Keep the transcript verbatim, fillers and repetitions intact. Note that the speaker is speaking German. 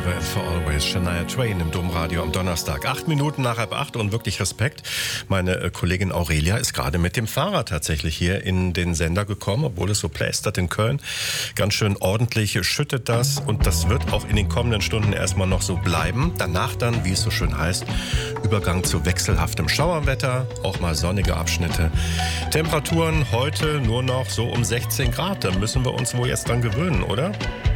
Forever and for Always, Shania Twain im Domradio am Donnerstag. Acht Minuten nach halb acht und wirklich Respekt. Meine Kollegin Aurelia ist gerade mit dem Fahrrad tatsächlich hier in den Sender gekommen, obwohl es so plästert in Köln. Ganz schön ordentlich schüttet das und das wird auch in den kommenden Stunden erstmal noch so bleiben. Danach dann, wie es so schön heißt, Übergang zu wechselhaftem Schauerwetter, auch mal sonnige Abschnitte. Temperaturen heute nur noch so um sechzehn Grad. Da müssen wir uns wohl jetzt dran gewöhnen, oder?